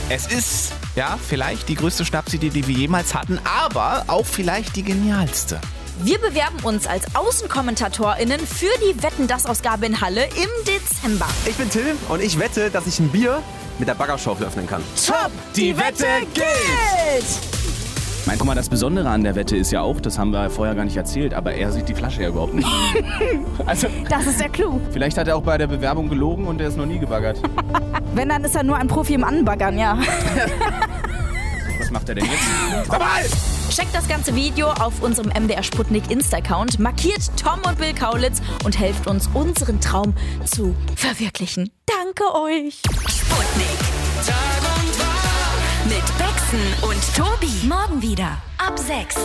Es ist, ja, vielleicht die größte Schnapsidee, die wir jemals hatten, aber auch vielleicht die genialste. Wir bewerben uns als AußenkommentatorInnen für die Wetten-dass-Ausgabe in Halle im Dezember. Ich bin Till und ich wette, dass ich ein Bier mit der Baggerschaufel öffnen kann. Top! Die Wette gilt! Guck mal, das Besondere an der Wette ist ja auch, das haben wir vorher gar nicht erzählt, aber er sieht die Flasche ja überhaupt nicht. Also, Das ist der Clou. vielleicht hat er auch bei der Bewerbung gelogen und er ist noch nie gebaggert. Wenn, dann ist er nur ein Profi im Anbaggern, ja. Was macht er denn jetzt? Checkt das ganze Video auf unserem MDR Sputnik Insta-Account, markiert Tom und Bill Kaulitz und helft uns, unseren Traum zu verwirklichen. Danke euch! Sputnik. Tag und Wach mit Bexen und Tobi. Morgen wieder ab 6.